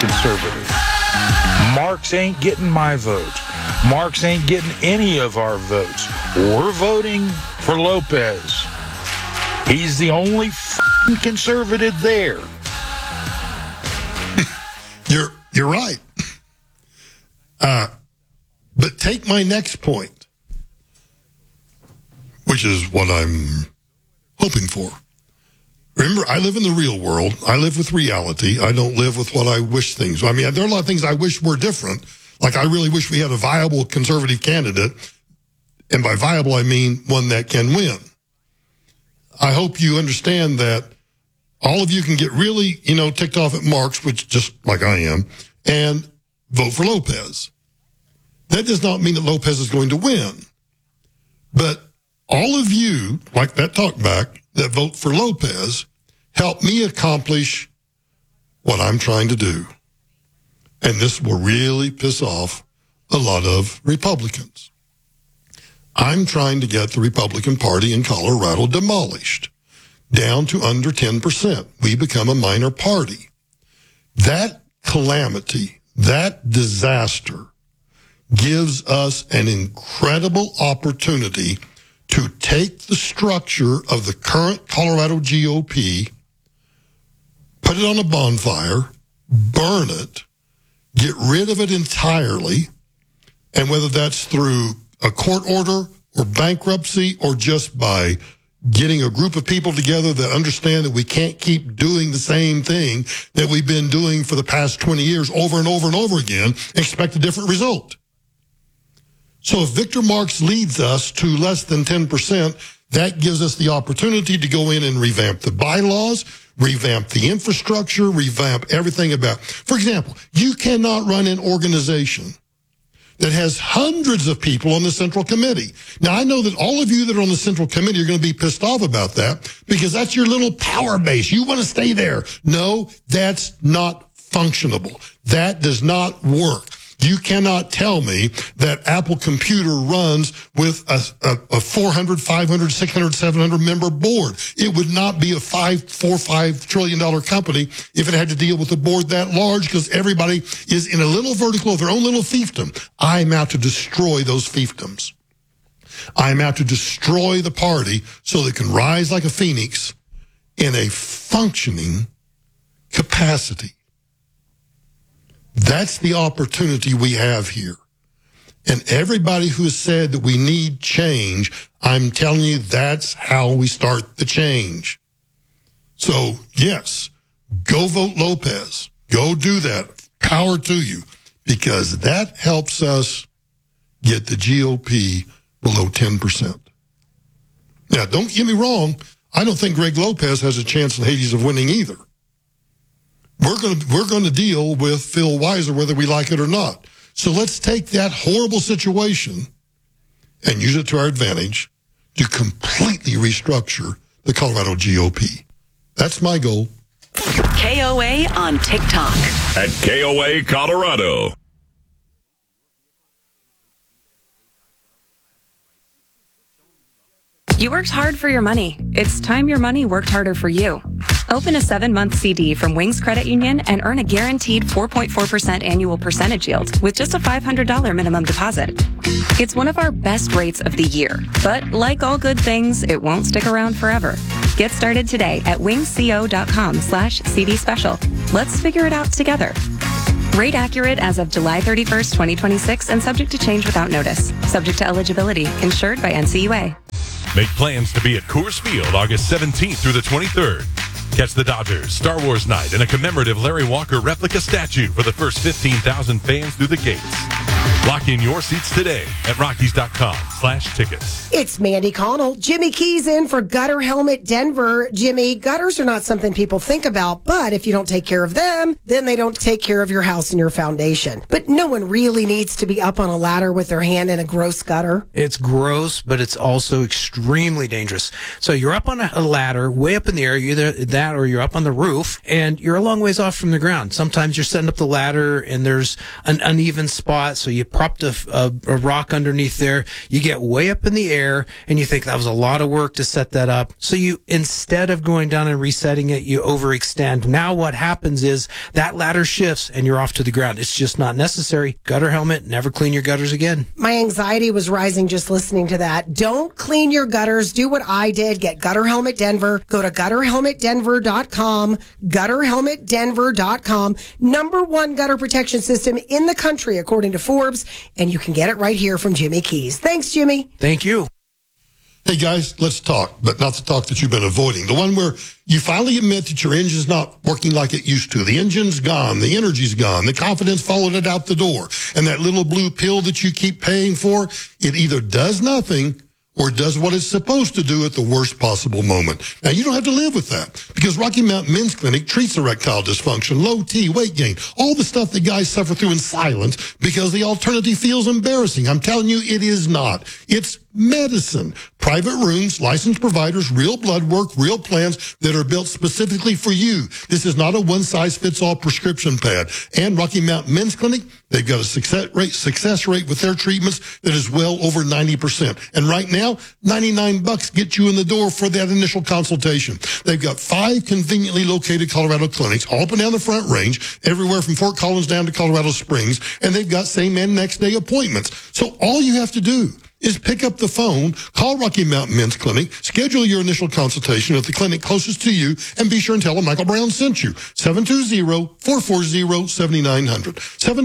conservative. Marx ain't getting my vote. Marx ain't getting any of our votes. We're voting for Lopez. He's the only conservative there. You're right. But take my next point, which is what I'm hoping for. Remember, I live in the real world. I live with reality. I don't live with what I wish things. I mean, there are a lot of things I wish were different. Like, I really wish we had a viable conservative candidate. And by viable, I mean one that can win. I hope you understand that all of you can get really, ticked off at Marx, which just like I am, and vote for Lopez. That does not mean that Lopez is going to win. But all of you, like that talkback, that vote for Lopez, help me accomplish what I'm trying to do. And this will really piss off a lot of Republicans. I'm trying to get the Republican Party in Colorado demolished, down to under 10%. We become a minor party. That calamity, that disaster, gives us an incredible opportunity to take the structure of the current Colorado GOP, put it on a bonfire, burn it, get rid of it entirely, and whether that's through a court order or bankruptcy or just by getting a group of people together that understand that we can't keep doing the same thing that we've been doing for the past 20 years over and over and over again, and expect a different result. So if Victor Marx leads us to less than 10%, that gives us the opportunity to go in and revamp the bylaws, revamp the infrastructure, revamp everything about. For example, you cannot run an organization that has hundreds of people on the Central Committee. Now, I know that all of you that are on the Central Committee are going to be pissed off about that because that's your little power base. You want to stay there. No, that's not functionable. That does not work. You cannot tell me that Apple Computer runs with a 400, 500, 600, 700 member board. It would not be a $5 trillion company if it had to deal with a board that large because everybody is in a little vertical of their own little fiefdom. I'm out to destroy those fiefdoms. I'm out to destroy the party so they can rise like a phoenix in a functioning capacity. That's the opportunity we have here. And everybody who has said that we need change, I'm telling you, that's how we start the change. So, yes, go vote Lopez. Go do that. Power to you. Because that helps us get the GOP below 10%. Now, don't get me wrong. I don't think Greg Lopez has a chance in Hades of winning either. We're going to deal with Phil Weiser whether we like it or not. So let's take that horrible situation and use it to our advantage to completely restructure the Colorado GOP. That's my goal. KOA on TikTok. At KOA Colorado. You worked hard for your money. It's time your money worked harder for you. Open a 7-month CD from Wings Credit Union and earn a guaranteed 4.4% annual percentage yield with just a $500 minimum deposit. It's one of our best rates of the year, but like all good things, it won't stick around forever. Get started today at wingsco.com/CD special. Let's figure it out together. Rate accurate as of July 31st, 2026 and subject to change without notice. Subject to eligibility. Insured by NCUA. Make plans to be at Coors Field August 17th through the 23rd. Catch the Dodgers, Star Wars Night, and a commemorative Larry Walker replica statue for the first 15,000 fans through the gates. Lock in your seats today at Rockies.com/tickets. It's Mandy Connell. Jimmy Keys in for Gutter Helmet Denver. Jimmy, gutters are not something people think about, but if you don't take care of them, then they don't take care of your house and your foundation. But no one really needs to be up on a ladder with their hand in a gross gutter. It's gross, but it's also extremely dangerous. So you're up on a ladder, way up in the air, either that or you're up on the roof, and you're a long ways off from the ground. Sometimes you're setting up the ladder and there's an uneven spot, so you propped a rock underneath there. You get get way up in the air and you think that was a lot of work to set that up. So you, instead of going down and resetting it, you overextend. Now what happens is that ladder shifts and you're off to the ground. It's just not necessary. Gutter helmet, never clean your gutters again. My anxiety was rising just listening to that. Don't clean your gutters. Do what I did. Get Gutter Helmet Denver. Go to gutterhelmetdenver.com. Gutterhelmetdenver.com. #1 gutter protection system in the country, according to Forbes. And you can get it right here from Jimmy Keys. Thanks, Jimmy. Thank you. Hey guys, let's talk, but not the talk that you've been avoiding. The one where you finally admit that your engine's not working like it used to. The engine's gone. The energy's gone. The confidence followed it out the door. And that little blue pill that you keep paying for, it either does nothing or does what it's supposed to do at the worst possible moment. Now, you don't have to live with that because Rocky Mountain Men's Clinic treats erectile dysfunction, low T, weight gain, all the stuff that guys suffer through in silence because the alternative feels embarrassing. I'm telling you, it is not. It's medicine. Private rooms, licensed providers, real blood work, real plans that are built specifically for you. This is not a one-size-fits-all prescription pad. And Rocky Mountain Men's Clinic, they've got a success rate with their treatments that is well over 90%. And right now, $99 gets you in the door for that initial consultation. They've got 5 conveniently located Colorado clinics, all up and down the Front Range, everywhere from Fort Collins down to Colorado Springs, and they've got same and next day appointments. So all you have to do is pick up the phone, call Rocky Mountain Men's Clinic, schedule your initial consultation at the clinic closest to you, and be sure and tell them Michael Brown sent you. 720-440-7900.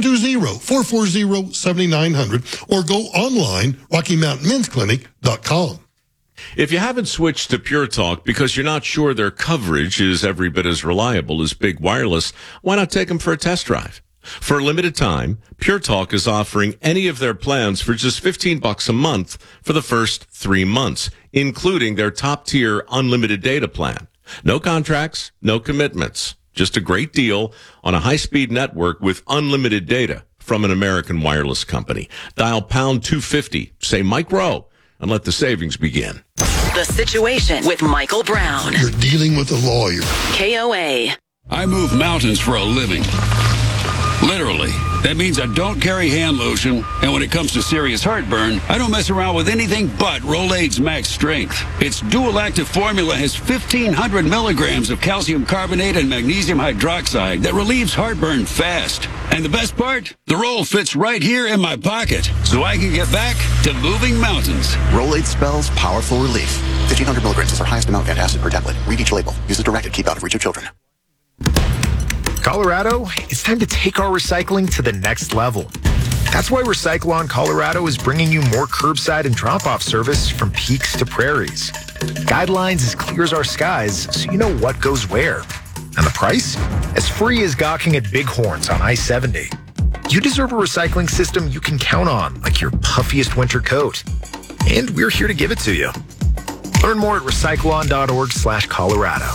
720-440-7900. Or go online, RockyMountainMen'sClinic.com. If you haven't switched to Pure Talk because you're not sure their coverage is every bit as reliable as Big Wireless, why not take them for a test drive? For a limited time, Pure Talk is offering any of their plans for just $15 a month for the first 3 months, including their top-tier unlimited data plan. No contracts, no commitments. Just a great deal on a high-speed network with unlimited data from an American wireless company. Dial pound 250, say Mike Rowe, and let the savings begin. The Situation with Michael Brown. You're dealing with a lawyer. KOA. I move mountains for a living. Literally. That means I don't carry hand lotion, and when it comes to serious heartburn, I don't mess around with anything but Rolaids Max Strength. Its dual-active formula has 1,500 milligrams of calcium carbonate and magnesium hydroxide that relieves heartburn fast. And the best part? The roll fits right here in my pocket, so I can get back to moving mountains. Rolaids spells powerful relief. 1,500 milligrams is our highest amount of antacid per tablet. Read each label. Use as directed. Keep out of reach of children. Colorado, it's time to take our recycling to the next level. That's why Recyclon Colorado is bringing you more curbside and drop-off service from peaks to prairies. Guidelines as clear as our skies, so you know what goes where. And the price? As free as gawking at bighorns on I-70. You deserve a recycling system you can count on, like your puffiest winter coat. And we're here to give it to you. Learn more at recyclon.org/Colorado.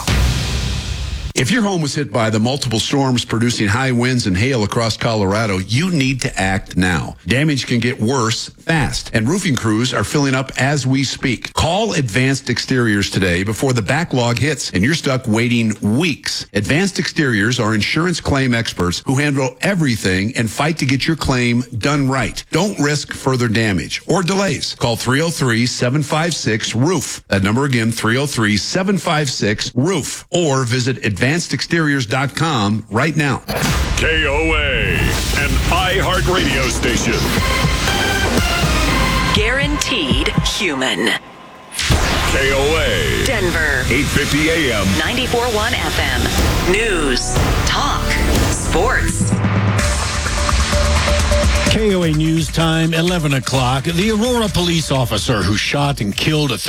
If your home was hit by the multiple storms producing high winds and hail across Colorado, you need to act now. Damage can get worse fast, and roofing crews are filling up as we speak. Call Advanced Exteriors today before the backlog hits and you're stuck waiting weeks. Advanced Exteriors are insurance claim experts who handle everything and fight to get your claim done right. Don't risk further damage or delays. Call 303-756-ROOF. That number again, 303-756-ROOF. Or visit AdvancedExteriors.com right now. KOA, an iHeartRadio station. Guaranteed human. KOA. Denver. 850 AM. 94.1 FM. News. Talk. Sports. KOA News Time, 11 o'clock. The Aurora police officer who shot and killed a